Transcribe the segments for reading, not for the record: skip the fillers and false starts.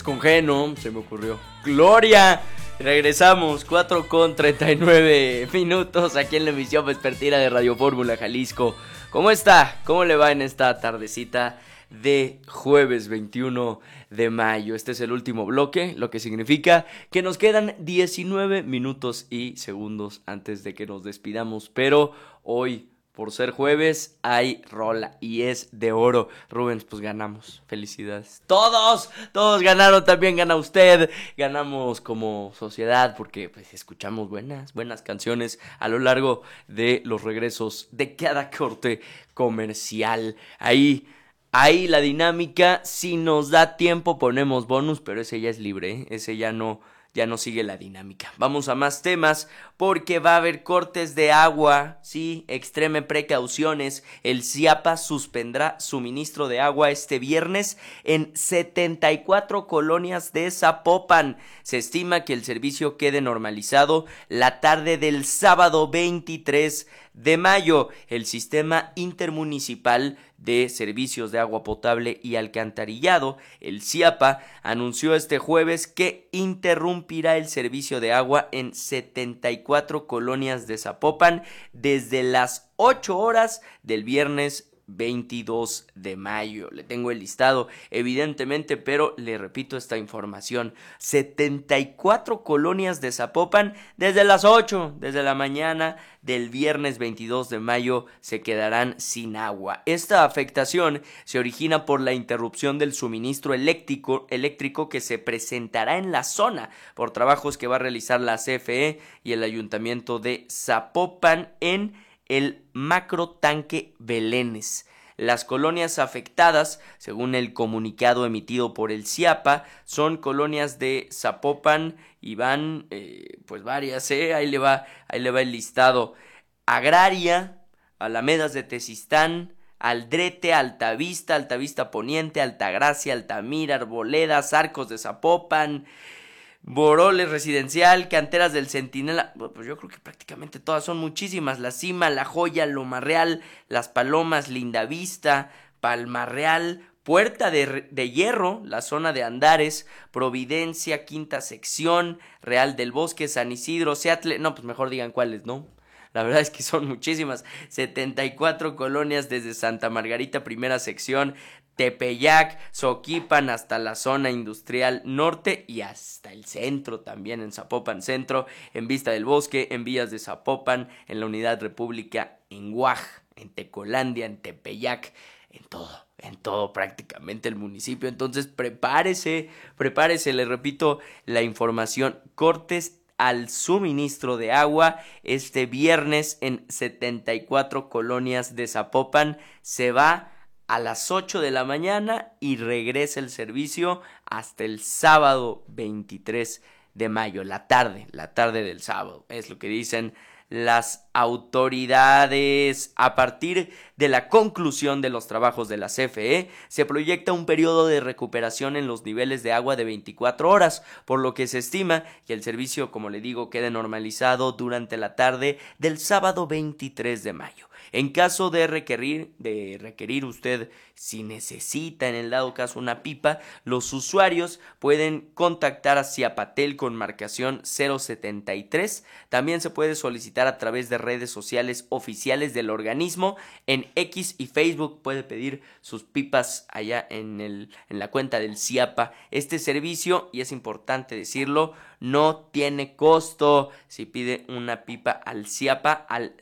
Pues con G, ¿no? Se me ocurrió. ¡Gloria! Regresamos, 4:39 aquí en la emisión vespertina de Radio Fórmula Jalisco. ¿Cómo está? ¿Cómo le va en esta tardecita de jueves 21 de mayo? Este es el último bloque, lo que significa que nos quedan 19 minutos y segundos antes de que nos despidamos. Pero hoy, por ser jueves, hay rola y es de oro. Rubens, pues ganamos. Felicidades. Todos ganaron, también gana usted. Ganamos como sociedad porque pues escuchamos buenas canciones a lo largo de los regresos de cada corte comercial. Ahí la dinámica, si nos da tiempo ponemos bonus, pero ese ya es libre, ¿eh? Ese ya no sigue la dinámica. Vamos a más temas porque va a haber cortes de agua, sí, extreme precauciones. El CIAPA suspendrá suministro de agua este viernes en 74 colonias de Zapopan. Se estima que el servicio quede normalizado la tarde del sábado 23 de mayo. El Sistema Intermunicipal de Servicios de Agua Potable y Alcantarillado, el CIAPA, anunció este jueves que interrumpirá el servicio de agua en 74 colonias de Zapopan desde las 8 horas del viernes 22 de mayo. Le tengo el listado, evidentemente, pero le repito esta información. 74 colonias de Zapopan desde las 8, desde la mañana del viernes 22 de mayo se quedarán sin agua. Esta afectación se origina por la interrupción del suministro eléctrico que se presentará en la zona por trabajos que va a realizar la CFE y el Ayuntamiento de Zapopan en el macrotanque Belénes. Las colonias afectadas, según el comunicado emitido por el CIAPA, son colonias de Zapopan y van, pues varias, ahí le va el listado. Agraria, Alamedas de Tezistán, Aldrete, Altavista Poniente, Altagracia, Altamira, Arboledas, Arcos de Zapopan, Boroles Residencial, Canteras del Centinela. Pues yo creo que prácticamente todas, son muchísimas. La Cima, La Joya, Loma Real, Las Palomas, Lindavista, Palma Real, Puerta de Hierro, la zona de Andares, Providencia, Quinta Sección, Real del Bosque, San Isidro, Seattle. No, pues mejor digan cuáles, ¿no? La verdad es que son muchísimas. 74 colonias desde Santa Margarita, primera sección, Tepeyac, Soquipan, hasta la zona industrial norte y hasta el centro también, en Zapopan Centro, en Vista del Bosque, en Villas de Zapopan, en la Unidad República, en Guaj, en Tecolandia, en Tepeyac, en todo prácticamente el municipio. Entonces prepárese, le repito la información. Cortes al suministro de agua este viernes en 74 colonias de Zapopan. Se va a las 8 de la mañana y regresa el servicio hasta el sábado 23 de mayo, la tarde del sábado, es lo que dicen las autoridades. A partir de la conclusión de los trabajos de la CFE, se proyecta un periodo de recuperación en los niveles de agua de 24 horas, por lo que se estima que el servicio, como le digo, quede normalizado durante la tarde del sábado 23 de mayo. En caso de requerir usted, si necesita en el dado caso una pipa, los usuarios pueden contactar a Ciapatel con marcación 073. También se puede solicitar a través de redes sociales oficiales del organismo. En X y Facebook puede pedir sus pipas allá en la cuenta del CIAPA. Este servicio, y es importante decirlo, no tiene costo. Si pide una pipa al CIAPA al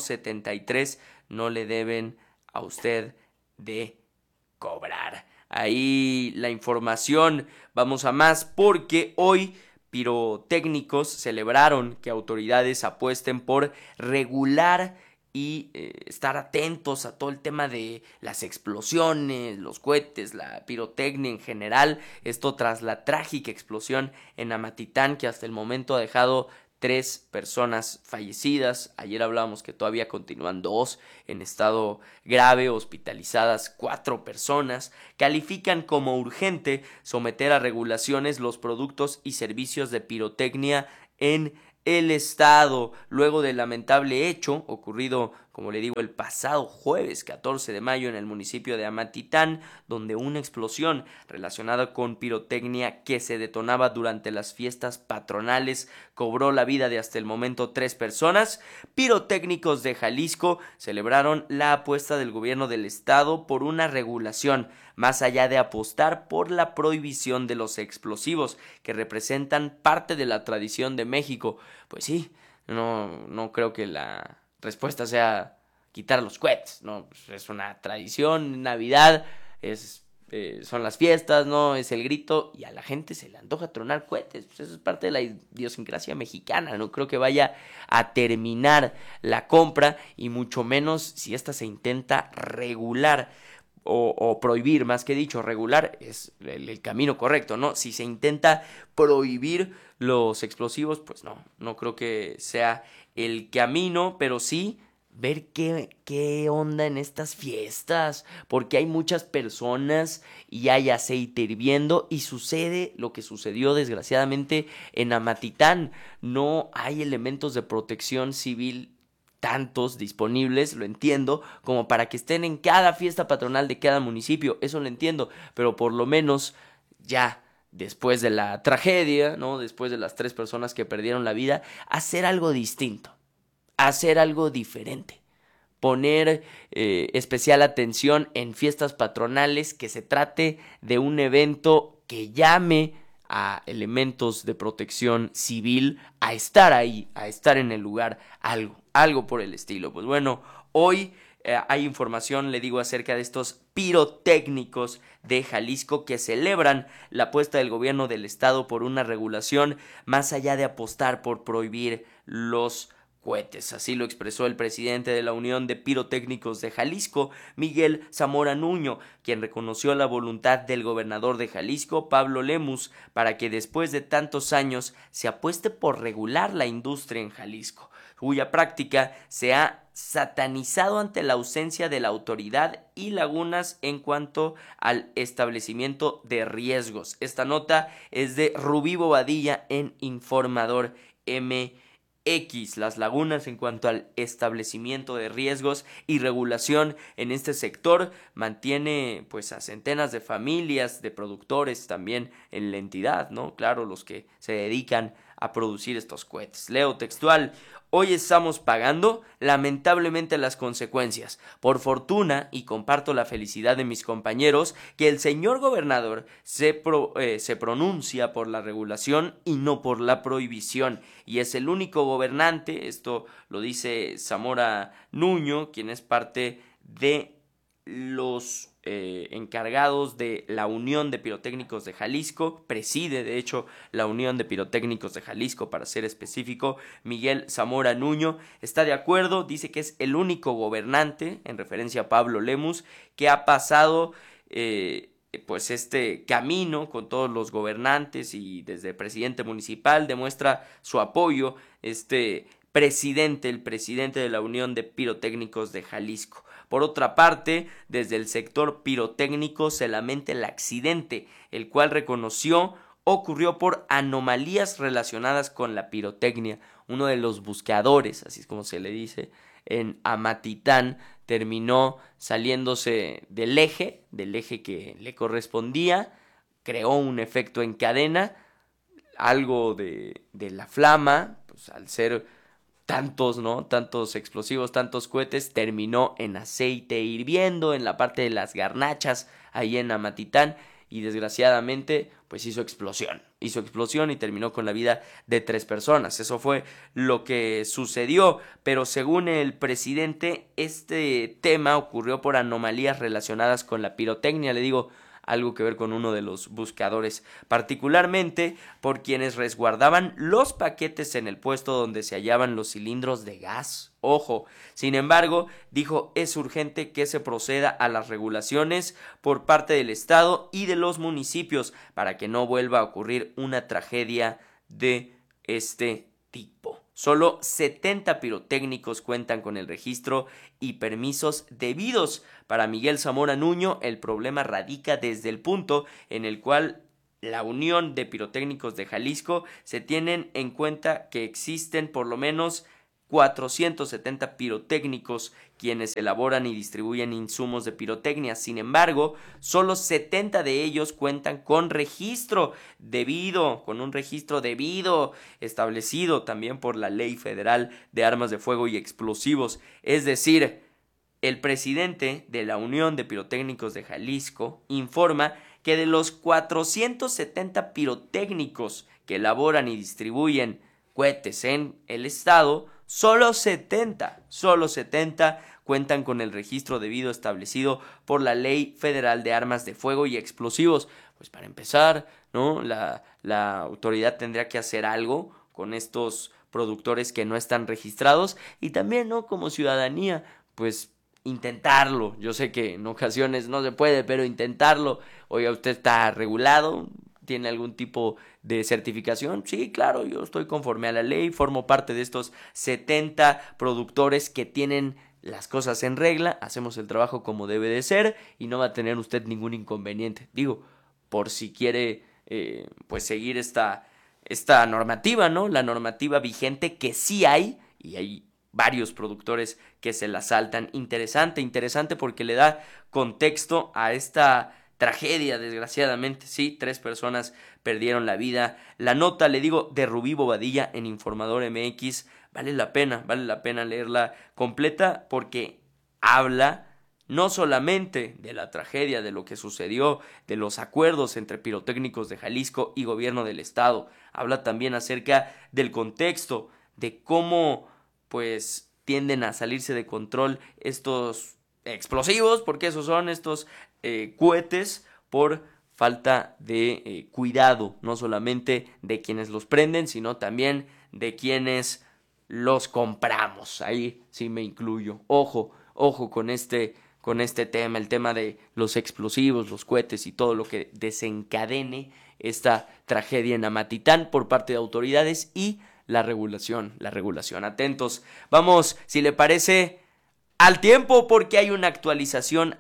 073, no le deben a usted de cobrar. Ahí la información. Vamos a más porque hoy pirotécnicos celebraron que autoridades apuesten por regular y estar atentos a todo el tema de las explosiones, los cohetes, la pirotecnia en general. Esto tras la trágica explosión en Amatitán, que hasta el momento ha dejado 3 personas fallecidas. Ayer hablábamos que todavía continúan 2 en estado grave, hospitalizadas 4 personas. Califican como urgente someter a regulaciones los productos y servicios de pirotecnia en el estado, luego del lamentable hecho ocurrido, como le digo, el pasado jueves 14 de mayo en el municipio de Amatitán, donde una explosión relacionada con pirotecnia que se detonaba durante las fiestas patronales cobró la vida de hasta el momento 3 personas. Pirotécnicos de Jalisco celebraron la apuesta del gobierno del estado por una regulación, más allá de apostar por la prohibición de los explosivos, que representan parte de la tradición de México. Pues sí, no creo que la respuesta sea quitar los cohetes, ¿no? Pues es una tradición, Navidad, son las fiestas, ¿no? Es el grito y a la gente se le antoja tronar cohetes. Pues eso es parte de la idiosincrasia mexicana. No creo que vaya a terminar la compra y mucho menos si esta se intenta regular o prohibir, más que dicho, regular es el camino correcto, ¿no? Si se intenta prohibir los explosivos, pues no creo que sea el camino, pero sí ver qué onda en estas fiestas, porque hay muchas personas y hay aceite hirviendo y sucede lo que sucedió desgraciadamente en Amatitán. No hay elementos de protección civil tantos disponibles, lo entiendo, como para que estén en cada fiesta patronal de cada municipio, eso lo entiendo, pero por lo menos ya después de la tragedia, ¿no? Después de las 3 personas que perdieron la vida, hacer algo distinto, hacer algo diferente, poner especial atención en fiestas patronales, que se trate de un evento que llame a elementos de protección civil a estar ahí, a estar en el lugar, algo por el estilo. Pues bueno, hoy hay información, le digo, acerca de estos pirotécnicos de Jalisco que celebran la apuesta del gobierno del estado por una regulación más allá de apostar por prohibir los cohetes. Así lo expresó el presidente de la Unión de Pirotécnicos de Jalisco, Miguel Zamora Nuño, quien reconoció la voluntad del gobernador de Jalisco, Pablo Lemus, para que después de tantos años se apueste por regular la industria en Jalisco, cuya práctica se ha satanizado ante la ausencia de la autoridad y lagunas en cuanto al establecimiento de riesgos. Esta nota es de Rubí Bobadilla en Informador MX. Las lagunas en cuanto al establecimiento de riesgos y regulación en este sector mantiene pues a centenas de familias, de productores también en la entidad, ¿no? Claro, los que se dedican a producir estos cohetes. Leo textual: hoy estamos pagando lamentablemente las consecuencias. Por fortuna, y comparto la felicidad de mis compañeros, que el señor gobernador se pronuncia por la regulación y no por la prohibición. Y es el único gobernante, esto lo dice Zamora Nuño, quien es parte de los encargados de la Unión de Pirotécnicos de Jalisco, preside de hecho la Unión de Pirotécnicos de Jalisco para ser específico, Miguel Zamora Nuño, está de acuerdo, dice que es el único gobernante, en referencia a Pablo Lemus, que ha pasado pues este camino con todos los gobernantes y desde presidente municipal demuestra su apoyo, el presidente de la Unión de Pirotécnicos de Jalisco. Por otra parte, desde el sector pirotécnico se lamenta el accidente, el cual reconoció ocurrió por anomalías relacionadas con la pirotecnia. Uno de los buscadores, así es como se le dice, en Amatitán, terminó saliéndose del eje que le correspondía, creó un efecto en cadena, algo de la flama, pues al ser tantos, ¿no? Tantos explosivos, tantos cohetes, terminó en aceite hirviendo en la parte de las garnachas ahí en Amatitán y desgraciadamente pues hizo explosión y terminó con la vida de 3 personas. Eso fue lo que sucedió, pero según el presidente este tema ocurrió por anomalías relacionadas con la pirotecnia, le digo, algo que ver con uno de los buscadores, particularmente por quienes resguardaban los paquetes en el puesto donde se hallaban los cilindros de gas. Ojo, sin embargo, dijo es urgente que se proceda a las regulaciones por parte del Estado y de los municipios para que no vuelva a ocurrir una tragedia de este tipo. Solo 70 pirotécnicos cuentan con el registro y permisos debidos. Para Miguel Zamora Nuño, el problema radica desde el punto en el cual la Unión de Pirotécnicos de Jalisco se tienen en cuenta que existen por lo menos 470 pirotécnicos quienes elaboran y distribuyen insumos de pirotecnia. Sin embargo, solo 70 de ellos cuentan con un registro debido establecido también por la Ley Federal de Armas de Fuego y Explosivos. Es decir, el presidente de la Unión de Pirotécnicos de Jalisco informa que de los 470 pirotécnicos que elaboran y distribuyen cohetes en el estado, solo 70 cuentan con el registro debido establecido por la Ley Federal de Armas de Fuego y Explosivos. Pues para empezar, ¿no? La autoridad tendría que hacer algo con estos productores que no están registrados y también, ¿no? Como ciudadanía, pues intentarlo. Yo sé que en ocasiones no se puede, pero intentarlo. Oiga, ¿usted está regulado? ¿Tiene algún tipo de certificación? Sí, claro, yo estoy conforme a la ley, formo parte de estos 70 productores que tienen las cosas en regla, hacemos el trabajo como debe de ser y no va a tener usted ningún inconveniente. Digo, por si quiere pues seguir esta normativa, ¿no? La normativa vigente que sí hay, y hay varios productores que se la saltan. Interesante porque le da contexto a esta tragedia, desgraciadamente. Sí, 3 personas perdieron la vida. La nota, le digo, de Rubí Bobadilla en Informador MX, vale la pena leerla completa porque habla no solamente de la tragedia, de lo que sucedió, de los acuerdos entre pirotécnicos de Jalisco y gobierno del estado, habla también acerca del contexto, de cómo pues tienden a salirse de control estos explosivos, porque esos son estos cohetes, por falta de cuidado, no solamente de quienes los prenden, sino también de quienes los compramos. Ahí sí me incluyo. Ojo con este tema, el tema de los explosivos, los cohetes y todo lo que desencadene esta tragedia en Amatitán por parte de autoridades y la regulación. Atentos. Vamos, si le parece, al tiempo, porque hay una actualización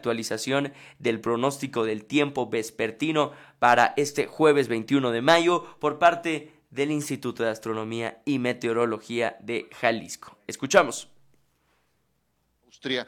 del pronóstico del tiempo vespertino para este jueves 21 de mayo por parte del Instituto de Astronomía y Meteorología de Jalisco. Escuchamos. Austria.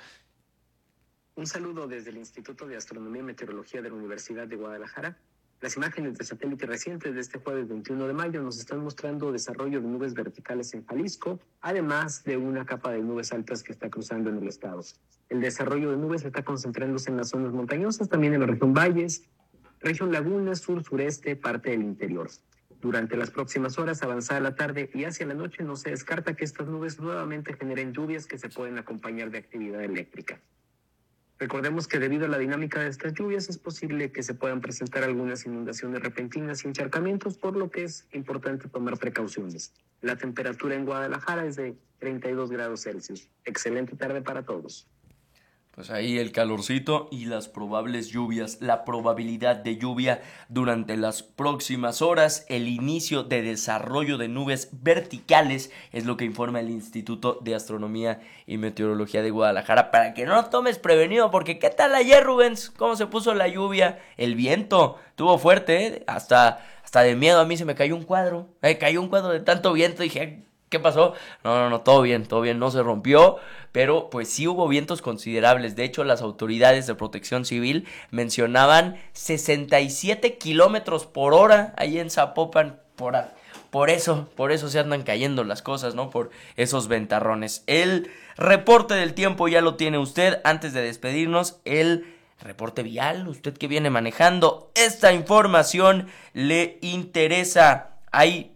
Un saludo desde el Instituto de Astronomía y Meteorología de la Universidad de Guadalajara. Las imágenes de satélite recientes de este jueves 21 de mayo nos están mostrando desarrollo de nubes verticales en Jalisco, además de una capa de nubes altas que está cruzando en el estado. El desarrollo de nubes está concentrándose en las zonas montañosas, también en la región valles, región lagunas, sur-sureste, parte del interior. Durante las próximas horas, avanzada la tarde y hacia la noche, no se descarta que estas nubes nuevamente generen lluvias que se pueden acompañar de actividad eléctrica. Recordemos que debido a la dinámica de estas lluvias es posible que se puedan presentar algunas inundaciones repentinas y encharcamientos, por lo que es importante tomar precauciones. La temperatura en Guadalajara es de 32 grados Celsius. Excelente tarde para todos. Pues ahí el calorcito y las probables lluvias, la probabilidad de lluvia durante las próximas horas, el inicio de desarrollo de nubes verticales, es lo que informa el Instituto de Astronomía y Meteorología de Guadalajara, para que no tomes prevenido, porque ¿qué tal ayer, Rubens? ¿Cómo se puso la lluvia? El viento estuvo fuerte, ¿eh? Hasta de miedo a mí se me cayó un cuadro, cayó un cuadro de tanto viento, dije, ¿qué pasó? No, todo bien, no se rompió, pero pues sí hubo vientos considerables. De hecho, las autoridades de protección civil mencionaban 67 kilómetros por hora ahí en Zapopan. Por eso se andan cayendo las cosas, ¿no? Por esos ventarrones. El reporte del tiempo ya lo tiene usted. Antes de despedirnos, el reporte vial. Usted que viene manejando esta información le interesa. Hay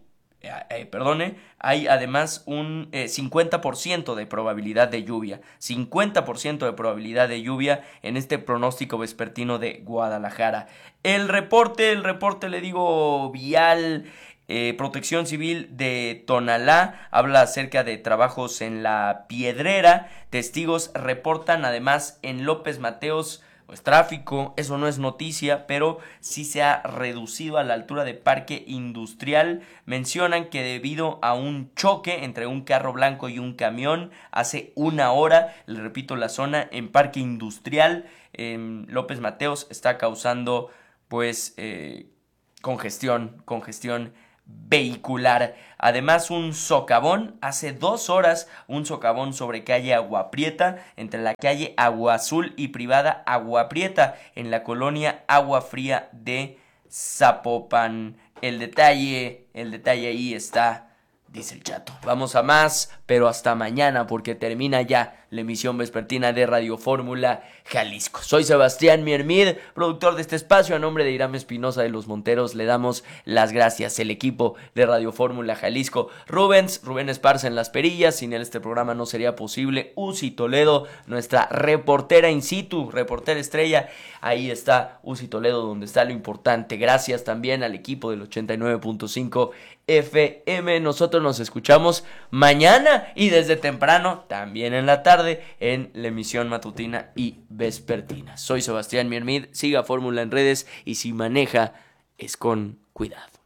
además un 50% de probabilidad de lluvia. 50% de probabilidad de lluvia en este pronóstico vespertino de Guadalajara. El reporte le digo, vial. Protección Civil de Tonalá habla acerca de trabajos en la Piedrera. Testigos reportan además en López Mateos pues tráfico. Eso no es noticia, pero sí se ha reducido a la altura de Parque Industrial. Mencionan que debido a un choque entre un carro blanco y un camión hace una hora, le repito, la zona en Parque Industrial en López Mateos está causando pues congestión vehicular. Además, un socavón, hace 2 horas, un socavón sobre calle Agua Prieta, entre la calle Agua Azul y privada Agua Prieta, en la colonia Agua Fría de Zapopan. El detalle ahí está, dice el Chato. Vamos a más, pero hasta mañana porque termina ya la emisión vespertina de Radio Fórmula Jalisco. Soy Sebastián Miermid, productor de este espacio. A nombre de Irán Espinosa de los Monteros le damos las gracias. El equipo de Radio Fórmula Jalisco, Rubén Esparza en las perillas. Sin él este programa no sería posible. Uzi Toledo, nuestra reportera in situ, reportera estrella. Ahí está Uzi Toledo, donde está lo importante. Gracias también al equipo del 89.5 FM. Nosotros nos escuchamos mañana y desde temprano, también en la tarde, en la emisión matutina y vespertina. Soy Sebastián Miermid, siga Fórmula en redes y si maneja es con cuidado.